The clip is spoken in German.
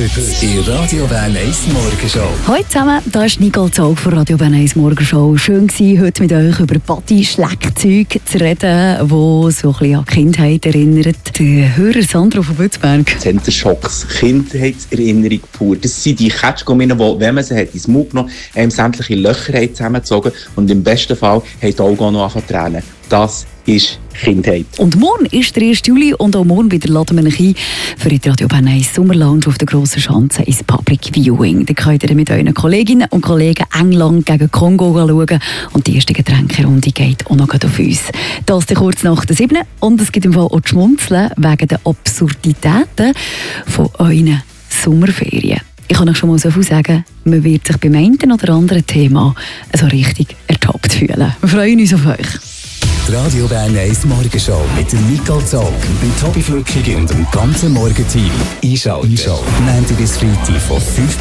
in Radio Bern 1 Morgenshow. Hallo zusammen, da ist Nicole Zog von Radio Bern 1 Morgenshow. Schön war heute mit euch über Body-Schleckzeug zu reden, wo so ein bisschen an die Kindheit erinnert. Der Hörer Sandro von Bützberg. Center Shocks, Kindheitserinnerung pur. Das sind die Ketschgumminnen, die, wenn man sie hat ins Mund genommen hat, sämtliche Löcher zusammengezogen und im besten Fall haben die Augen auch noch angefangen zu tränen. Das ist Kindheit. Und morgen ist der 1. Juli und auch morgen wieder laden wir euch ein für die Radio Bern 1 Sommerlounge auf der Grossen Schanze ins Public Viewing. Da könnt ihr mit euren Kolleginnen und Kollegen England gegen Kongo schauen und die erste Getränkerunde geht auch noch auf uns. Das ist kurz nach der 7. und es gibt im Fall auch die Schmunzeln wegen der Absurditäten von euren Sommerferien. Ich kann euch schon mal so viel sagen, man wird sich beim einen oder anderen Thema so richtig ertappt fühlen. Wir freuen uns auf euch. Die Radio Bern 1 Morgenshow mit der Nicole Zog, dem Tobi Flückig und dem ganzen Morgenteam. Einschalten. Montag bis Freitag von 5